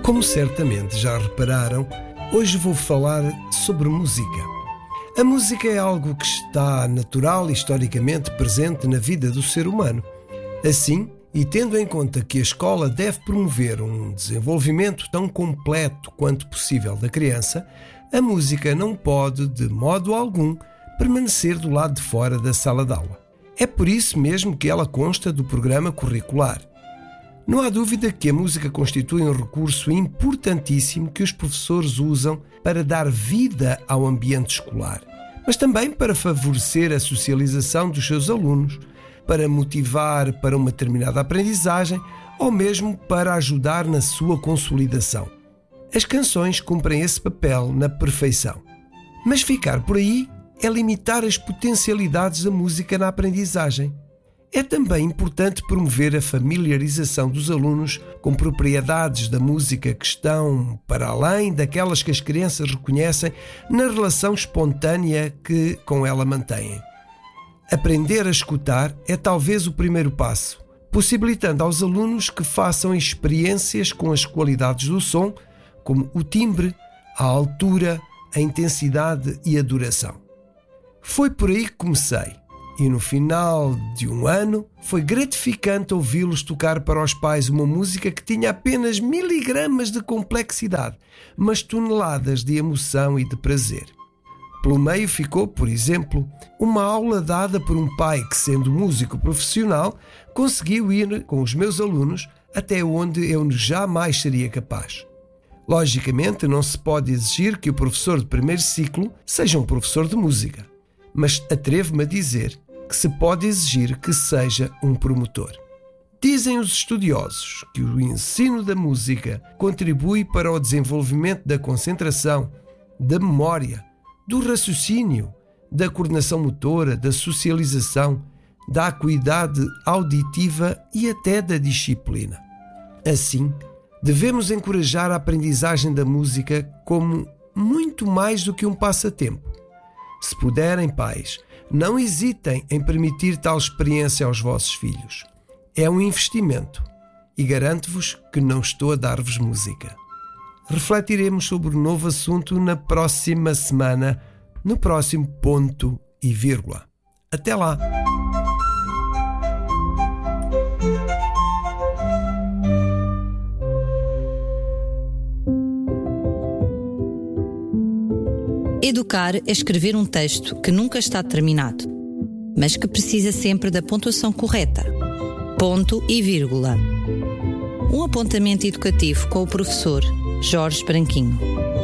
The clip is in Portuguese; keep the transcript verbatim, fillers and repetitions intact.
Como certamente já repararam, hoje vou falar sobre música. A música é algo que está natural e historicamente presente na vida do ser humano. Assim, e tendo em conta que a escola deve promover um desenvolvimento tão completo quanto possível da criança, a música não pode, de modo algum, permanecer do lado de fora da sala de aula. É por isso mesmo que ela consta do programa curricular. Não há dúvida que a música constitui um recurso importantíssimo que os professores usam para dar vida ao ambiente escolar, mas também para favorecer a socialização dos seus alunos, para motivar para uma determinada aprendizagem ou mesmo para ajudar na sua consolidação. As canções cumprem esse papel na perfeição. Mas ficar por aí é limitar as potencialidades da música na aprendizagem. É também importante promover a familiarização dos alunos com propriedades da música que estão para além daquelas que as crianças reconhecem na relação espontânea que com ela mantêm. Aprender a escutar é talvez o primeiro passo, possibilitando aos alunos que façam experiências com as qualidades do som, como o timbre, a altura, a intensidade e a duração. Foi por aí que comecei. E no final de um ano, foi gratificante ouvi-los tocar para os pais uma música que tinha apenas miligramas de complexidade, mas toneladas de emoção e de prazer. Pelo meio ficou, por exemplo, uma aula dada por um pai que, sendo músico profissional, conseguiu ir com os meus alunos até onde eu jamais seria capaz. Logicamente, não se pode exigir que o professor de primeiro ciclo seja um professor de música, mas atrevo-me a dizer que se pode exigir que seja um promotor. Dizem os estudiosos que o ensino da música contribui para o desenvolvimento da concentração, da memória, do raciocínio, da coordenação motora, da socialização, da acuidade auditiva e até da disciplina. Assim, devemos encorajar a aprendizagem da música como muito mais do que um passatempo. Se puderem, pais, não hesitem em permitir tal experiência aos vossos filhos. É um investimento e garanto-vos que não estou a dar-vos música. Refletiremos sobre o novo assunto na próxima semana, no próximo ponto e vírgula. Até lá! Educar é escrever um texto que nunca está terminado, mas que precisa sempre da pontuação correta. Ponto e vírgula. Um apontamento educativo com o professor Jorge Branquinho.